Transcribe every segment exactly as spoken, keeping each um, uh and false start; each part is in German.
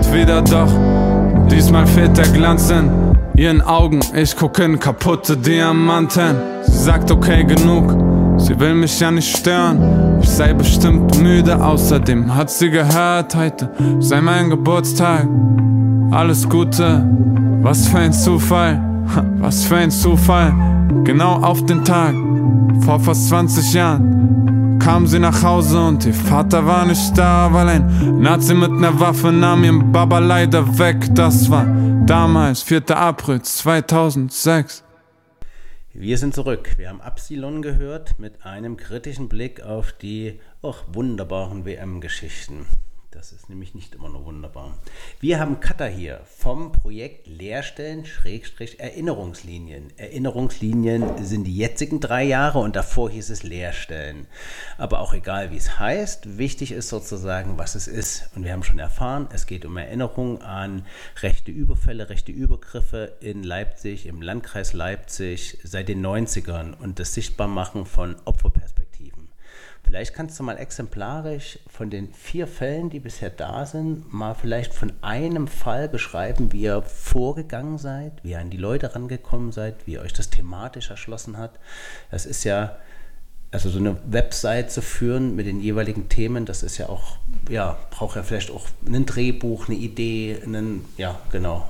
es wieder, doch diesmal fehlt der Glanz in ihren Augen. Ich guck in kaputte Diamanten. Sie sagt okay, genug, sie will mich ja nicht stören. Ich sei bestimmt müde, außerdem hat sie gehört, heute sei mein Geburtstag. Alles Gute, was für ein Zufall, was für ein Zufall. Genau auf den Tag, vor fast zwanzig Jahren, kam sie nach Hause und ihr Vater war nicht da, weil ein Nazi mit ner Waffe nahm ihren Baba leider weg. Das war damals, vierter April zweitausendsechs. Wir sind zurück. Wir haben Absilon gehört mit einem kritischen Blick auf die oh, wunderbaren W M-Geschichten. Das ist nämlich nicht immer nur wunderbar. Wir haben Katha hier vom Projekt Leerstellen-Erinnerungslinien. Erinnerungslinien sind die jetzigen drei Jahre und davor hieß es Leerstellen. Aber auch egal, wie es heißt, wichtig ist sozusagen, was es ist. Und wir haben schon erfahren, es geht um Erinnerung an rechte Überfälle, rechte Übergriffe in Leipzig, im Landkreis Leipzig seit den neunzigern und das Sichtbarmachen von Opferperspektiven. Vielleicht kannst du mal exemplarisch von den vier Fällen, die bisher da sind, mal vielleicht von einem Fall beschreiben, wie ihr vorgegangen seid, wie ihr an die Leute rangekommen seid, wie ihr euch das thematisch erschlossen hat. Das ist ja, also so eine Website zu führen mit den jeweiligen Themen, das ist ja auch, ja, braucht ja vielleicht auch ein Drehbuch, eine Idee, einen, ja, genau.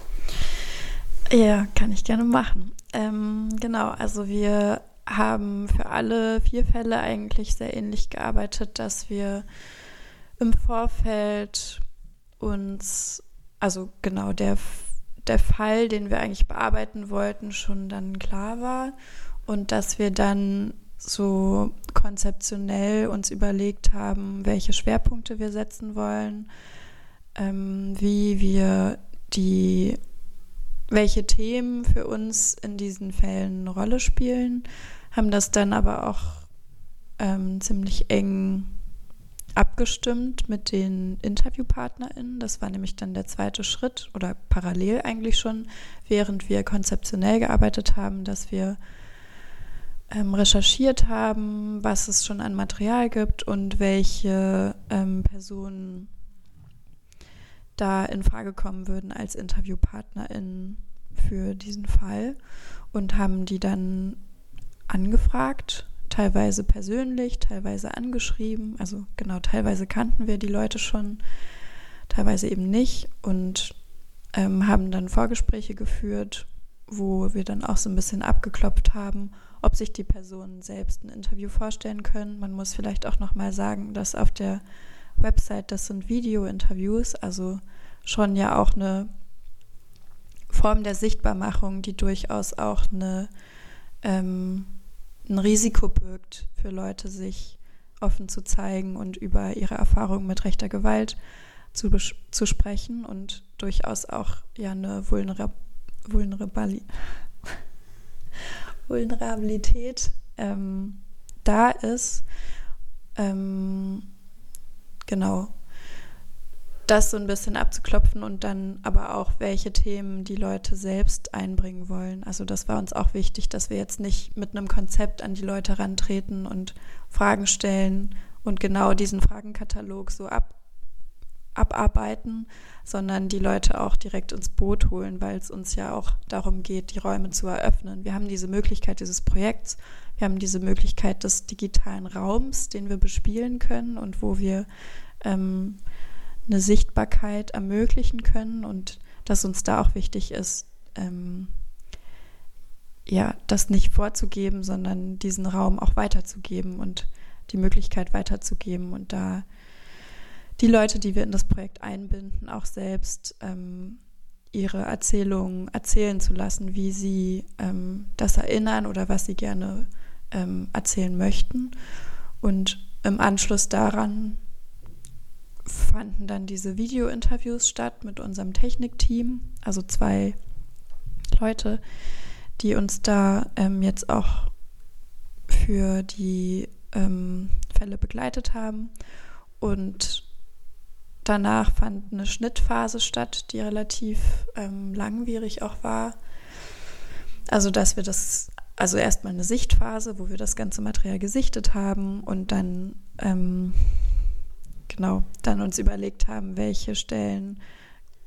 Ja, kann ich gerne machen. Ähm, genau, also wir haben für alle vier Fälle eigentlich sehr ähnlich gearbeitet, dass wir im Vorfeld uns, also genau der, der Fall, den wir eigentlich bearbeiten wollten, schon dann klar war und dass wir dann so konzeptionell uns überlegt haben, welche Schwerpunkte wir setzen wollen, ähm, wie wir die welche Themen für uns in diesen Fällen eine Rolle spielen, haben das dann aber auch ähm, ziemlich eng abgestimmt mit den InterviewpartnerInnen. Das war nämlich dann der zweite Schritt oder parallel eigentlich schon, während wir konzeptionell gearbeitet haben, dass wir ähm, recherchiert haben, was es schon an Material gibt und welche ähm, Personen da in Frage kommen würden als InterviewpartnerInnen für diesen Fall und haben die dann angefragt, teilweise persönlich, teilweise angeschrieben, also genau, teilweise kannten wir die Leute schon, teilweise eben nicht und ähm, haben dann Vorgespräche geführt, wo wir dann auch so ein bisschen abgeklopft haben, ob sich die Personen selbst ein Interview vorstellen können. Man muss vielleicht auch nochmal sagen, dass auf der Website, das sind Video-Interviews, also schon ja auch eine Form der Sichtbarmachung, die durchaus auch eine, ähm, ein Risiko birgt für Leute, sich offen zu zeigen und über ihre Erfahrungen mit rechter Gewalt zu, bes- zu sprechen und durchaus auch ja eine Vulnera- Vulnerabili- Vulnerabilität ähm, da ist. Ähm, Genau, das so ein bisschen abzuklopfen und dann aber auch, welche Themen die Leute selbst einbringen wollen. Also das war uns auch wichtig, dass wir jetzt nicht mit einem Konzept an die Leute rantreten und Fragen stellen und genau diesen Fragenkatalog so ab, abarbeiten, sondern die Leute auch direkt ins Boot holen, weil es uns ja auch darum geht, die Räume zu eröffnen. Wir haben diese Möglichkeit dieses Projekts, wir haben diese Möglichkeit des digitalen Raums, den wir bespielen können und wo wir ähm, eine Sichtbarkeit ermöglichen können und dass uns da auch wichtig ist, ähm, ja, das nicht vorzugeben, sondern diesen Raum auch weiterzugeben und die Möglichkeit weiterzugeben und da die Leute, die wir in das Projekt einbinden, auch selbst ähm, ihre Erzählungen erzählen zu lassen, wie sie ähm, das erinnern oder was sie gerne ähm, erzählen möchten. Und im Anschluss daran fanden dann diese Video-Interviews statt mit unserem Technikteam, also zwei Leute, die uns da ähm, jetzt auch für die ähm, Fälle begleitet haben. Und danach fand eine Schnittphase statt, die relativ ähm, langwierig auch war. Also dass wir das, also erstmal eine Sichtphase, wo wir das ganze Material gesichtet haben und dann ähm, genau, dann uns überlegt haben, welche Stellen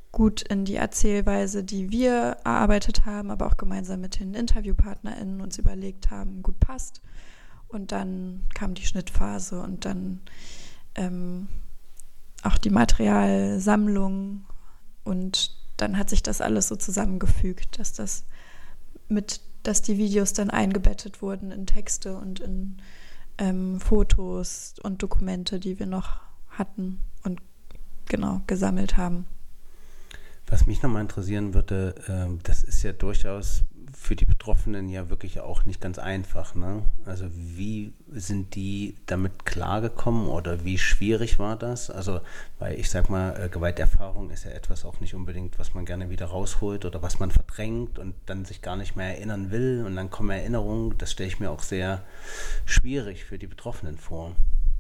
gut in die Erzählweise, die wir erarbeitet haben, aber auch gemeinsam mit den InterviewpartnerInnen uns überlegt haben, gut passt. Und dann kam die Schnittphase und dann ähm, auch die Materialsammlung und dann hat sich das alles so zusammengefügt, dass das mit, dass die Videos dann eingebettet wurden in Texte und in ähm, Fotos und Dokumente, die wir noch hatten und genau gesammelt haben. Was mich nochmal interessieren würde, äh, das ist ja durchaus für die Betroffenen ja wirklich auch nicht ganz einfach, ne? Also wie sind die damit klargekommen oder wie schwierig war das? Also, weil ich sag mal, äh, Gewalterfahrung ist ja etwas auch nicht unbedingt, was man gerne wieder rausholt oder was man verdrängt und dann sich gar nicht mehr erinnern will und dann kommen Erinnerungen. Das stelle ich mir auch sehr schwierig für die Betroffenen vor.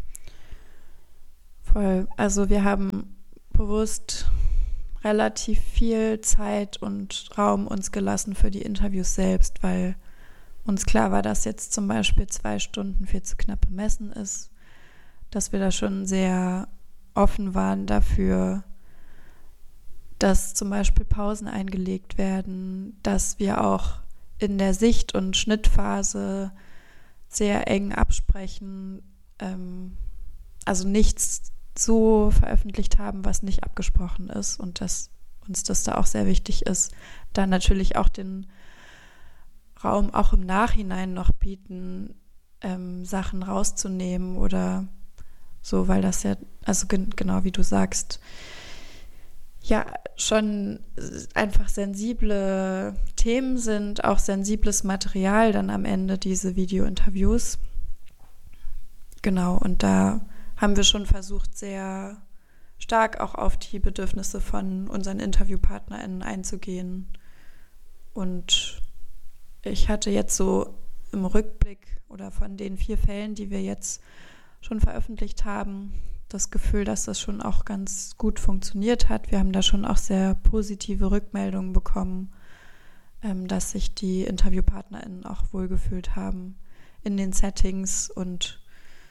Voll. Also wir haben bewusst relativ viel Zeit und Raum uns gelassen für die Interviews selbst, weil uns klar war, dass jetzt zum Beispiel zwei Stunden viel zu knapp bemessen ist, dass wir da schon sehr offen waren dafür, dass zum Beispiel Pausen eingelegt werden, dass wir auch in der Sicht- und Schnittphase sehr eng absprechen, ähm, also nichts so veröffentlicht haben, was nicht abgesprochen ist und dass uns das da auch sehr wichtig ist. Dann natürlich auch den Raum auch im Nachhinein noch bieten, ähm, Sachen rauszunehmen oder so, weil das ja, also gen- genau wie du sagst, ja schon einfach sensible Themen sind, auch sensibles Material dann am Ende, diese Video-Interviews. Genau, und da haben wir schon versucht, sehr stark auch auf die Bedürfnisse von unseren InterviewpartnerInnen einzugehen. Und ich hatte jetzt so im Rückblick oder von den vier Fällen, die wir jetzt schon veröffentlicht haben, das Gefühl, dass das schon auch ganz gut funktioniert hat. Wir haben da schon auch sehr positive Rückmeldungen bekommen, ähm, dass sich die InterviewpartnerInnen auch wohlgefühlt haben in den Settings und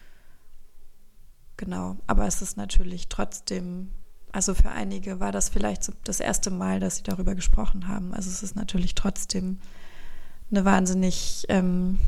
genau, aber es ist natürlich trotzdem, also für einige war das vielleicht so das erste Mal, dass sie darüber gesprochen haben. Also es ist natürlich trotzdem eine wahnsinnig ähm,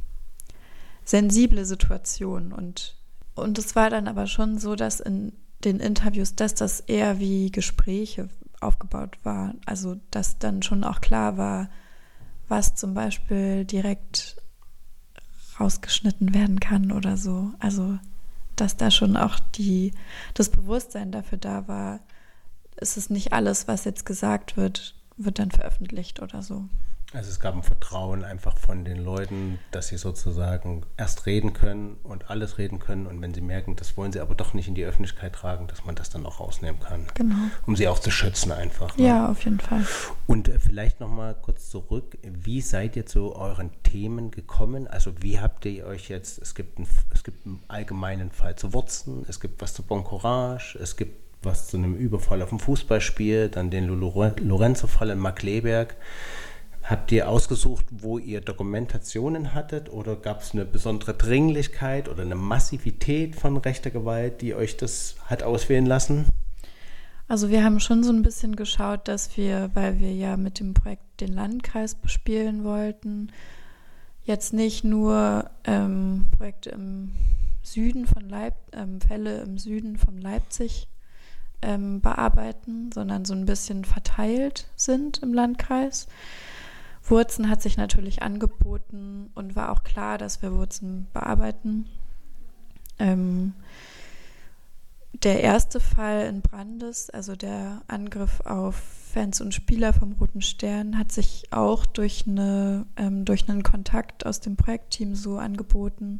sensible Situation. Und, und es war dann aber schon so, dass in den Interviews, dass das eher wie Gespräche aufgebaut war. Also dass dann schon auch klar war, was zum Beispiel direkt rausgeschnitten werden kann oder so. Also dass da schon auch die, das Bewusstsein dafür da war, ist es nicht alles, was jetzt gesagt wird, wird dann veröffentlicht oder so. Also es gab ein Vertrauen einfach von den Leuten, dass sie sozusagen erst reden können und alles reden können und wenn sie merken, das wollen sie aber doch nicht in die Öffentlichkeit tragen, dass man das dann auch rausnehmen kann. Genau. Um sie auch zu schützen einfach. Ne? Ja, auf jeden Fall. Und äh, vielleicht nochmal kurz zurück, wie seid ihr zu euren Themen gekommen? Also wie habt ihr euch jetzt, es gibt, ein, es gibt einen allgemeinen Fall zu Wurzen, es gibt was zu Bon Courage, es gibt was zu einem Überfall auf dem Fußballspiel, dann den Lorenzo-Fall in Markkleeberg. Habt ihr ausgesucht, wo ihr Dokumentationen hattet oder gab es eine besondere Dringlichkeit oder eine Massivität von rechter Gewalt, die euch das hat auswählen lassen? Also wir haben schon so ein bisschen geschaut, dass wir, weil wir ja mit dem Projekt den Landkreis bespielen wollten, jetzt nicht nur ähm, Projekte im Süden von Leip, ähm, Fälle im Süden von Leipzig ähm, bearbeiten, sondern so ein bisschen verteilt sind im Landkreis. Wurzen hat sich natürlich angeboten und war auch klar, dass wir Wurzen bearbeiten. Ähm, der erste Fall in Brandes, also der Angriff auf Fans und Spieler vom Roten Stern, hat sich auch durch, eine, ähm, durch einen Kontakt aus dem Projektteam so angeboten.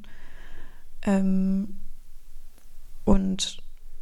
Ähm, und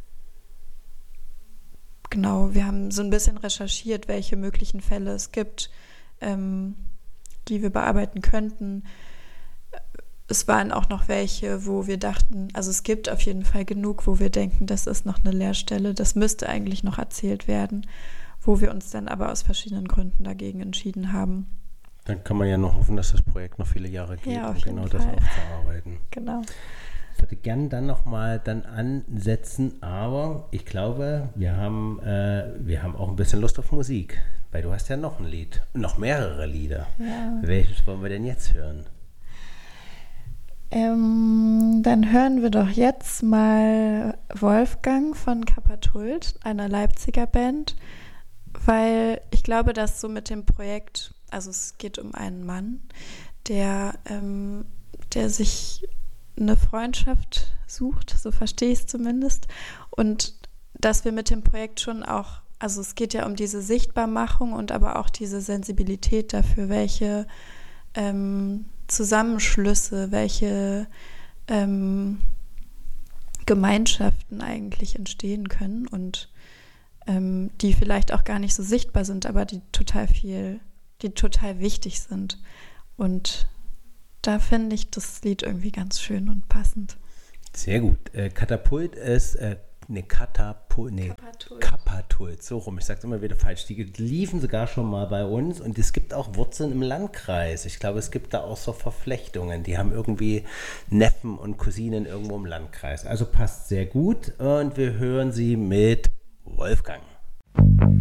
genau, wir haben so ein bisschen recherchiert, welche möglichen Fälle es gibt, Ähm, die wir bearbeiten könnten. Es waren auch noch welche, wo wir dachten, also es gibt auf jeden Fall genug, wo wir denken, das ist noch eine Leerstelle, das müsste eigentlich noch erzählt werden, wo wir uns dann aber aus verschiedenen Gründen dagegen entschieden haben. Dann kann man ja noch hoffen, dass das Projekt noch viele Jahre geht, ja, um genau Fall. das aufzuarbeiten. Genau. Ich würde gerne dann nochmal dann ansetzen, aber ich glaube, wir haben, äh, wir haben auch ein bisschen Lust auf Musik, weil du hast ja noch ein Lied, noch mehrere Lieder. Ja. Welches wollen wir denn jetzt hören? Ähm, dann hören wir doch jetzt mal Wolfgang von Kapatult, einer Leipziger Band, weil ich glaube, dass so mit dem Projekt, also es geht um einen Mann, der, ähm, der sich eine Freundschaft sucht, so verstehe ich es zumindest, und dass wir mit dem Projekt schon auch, also es geht ja um diese Sichtbarmachung und aber auch diese Sensibilität dafür, welche ähm, Zusammenschlüsse, welche ähm, Gemeinschaften eigentlich entstehen können und ähm, die vielleicht auch gar nicht so sichtbar sind, aber die total viel, die total wichtig sind. Und da finde ich das Lied irgendwie ganz schön und passend. Sehr gut. Äh, Katapult ist, äh, ne, Katapult, ne, Kapatult. Kapatult, so rum, ich sag's immer wieder falsch. Die liefen sogar schon mal bei uns und es gibt auch Wurzeln im Landkreis. Ich glaube, es gibt da auch so Verflechtungen. Die haben irgendwie Neffen und Cousinen irgendwo im Landkreis. Also passt sehr gut und wir hören sie mit Wolfgang.